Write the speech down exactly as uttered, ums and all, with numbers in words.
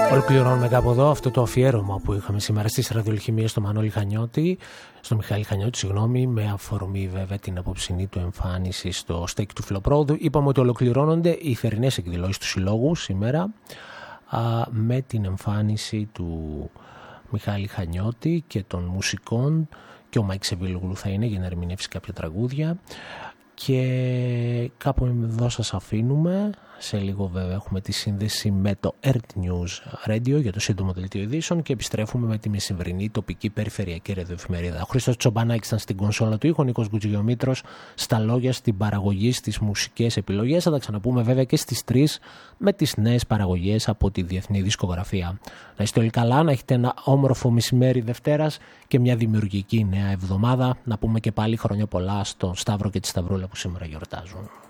Ολοκληρώνουμε κάπου εδώ αυτό το αφιέρωμα που είχαμε σήμερα στις ραδιολχημίες στο Μανώλη Χανιώτη, στο Μιχάλη Χανιώτη, συγγνώμη, με αφορμή βέβαια την απόψινή του εμφάνιση στο στέκι του Φιλοπρόοδου. Είπαμε ότι ολοκληρώνονται οι θερινές εκδηλώσεις του Συλλόγου σήμερα α, με την εμφάνιση του Μιχάλη Χανιώτη και των μουσικών, και ο Μάικ Σεβίλογλου θα είναι για να ερμηνεύσει κάποια τραγούδια. Και κάπου εδώ σας αφήνουμε. Σε λίγο βέβαια έχουμε τη σύνδεση με το Earth News Radio για το σύντομο δελτίο ειδήσεων και επιστρέφουμε με τη μεσημβρινή τοπική περιφερειακή ραδιοεφημερίδα. Ο Χρήστος Τσομπανάκης ήταν στην κονσόλα του ήχου, ο Νίκος Γκουτζιγιομήτρος στα λόγια, στην παραγωγή, στις μουσικές επιλογές. Θα τα ξαναπούμε βέβαια και στις τρεις με τις νέες παραγωγές από τη διεθνή δισκογραφία. Να είστε όλοι καλά, να έχετε ένα όμορφο μεσημέρι Δευτέρας και μια δημιουργική νέα εβδομάδα. Να πούμε και πάλι χρόνια πολλά στον Σταύρο και τη Σταυρούλα που σήμερα γιορτάζουν.